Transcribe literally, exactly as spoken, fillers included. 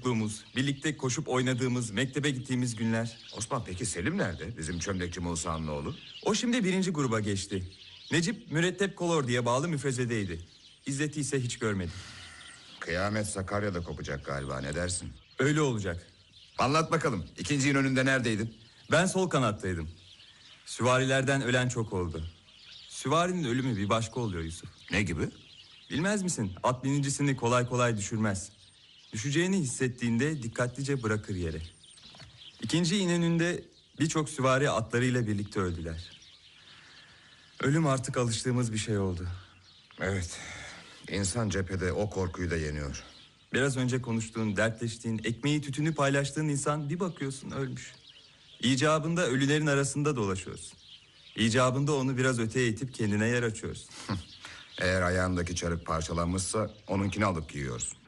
çocukluğumuz, birlikte koşup oynadığımız, mektebe gittiğimiz günler. Osman, peki Selim nerede? Bizim çömlekçi Musa'nın oğlu. O şimdi birinci gruba geçti. Necip mürettep kolor diye bağlı müfrezedeydi. İzzet'i ise hiç görmedim. Kıyamet Sakarya'da kopacak galiba, ne dersin? Öyle olacak. Anlat bakalım, ikinci önünde neredeydin? Ben sol kanattaydım. Süvarilerden ölen çok oldu. Süvarinin ölümü bir başka oluyor Yusuf. Ne gibi? Bilmez misin? At binicisini kolay kolay düşürmez. Düşeceğini hissettiğinde dikkatlice bırakır yere. İkinci İnönü'nde birçok süvari atlarıyla birlikte öldüler. Ölüm artık alıştığımız bir şey oldu. Evet, insan cephede o korkuyu da yeniyor. Biraz önce konuştuğun, dertleştiğin, ekmeği tütünü paylaştığın insan bir bakıyorsun ölmüş. İcabında ölülerin arasında dolaşıyorsun. İcabında onu biraz öteye itip kendine yer açıyorsun. Eğer ayağındaki çarık parçalanmışsa onunkini alıp giyiyorsun.